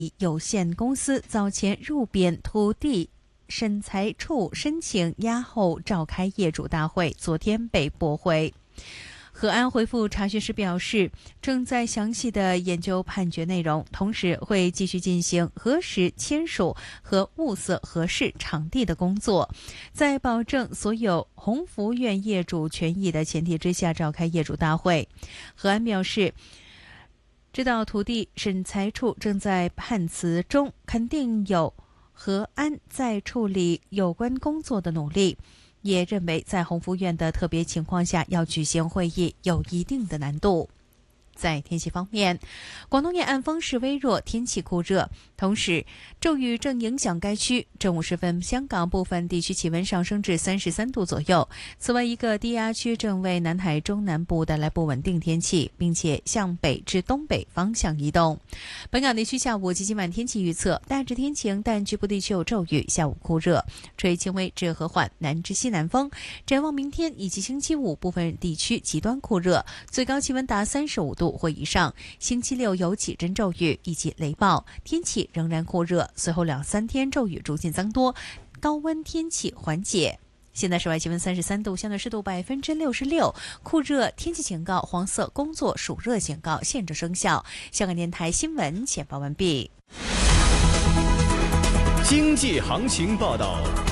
有限公司早前入编土地审裁处申请押后召开业主大会，昨天被驳回。河安回复查询时表示，正在详细的研究判决内容，同时会继续进行核实签署和物色合适场地的工作，在保证所有鸿福苑业主权益的前提之下召开业主大会。河安表示，知道土地审裁处正在判词中，肯定有河安在处理有关工作的努力，也认为在鸿福苑的特别情况下要举行会议有一定的难度。在天气方面，广东沿岸风势微弱，天气酷热，同时骤雨正影响该区。正午时分，香港部分地区气温上升至33度左右。此外，一个低压区正为南海中南部带来不稳定天气，并且向北至东北方向移动。本港地区下午及今晚天气预测：大致天晴，但局部地区有骤雨，下午酷热，吹轻微至和缓南至西南风。展望明天以及星期五，部分地区极端酷热，最高气温达35度或以上。星期六有几阵骤雨以及雷暴，天气仍然酷热，随后2-3天骤雨逐渐增多，高温天气缓解。现在室外气温33度，相对湿度66%，酷热天气警告、黄色工作暑热警告现正生效。香港电台新闻简报完毕。 经济行情报道。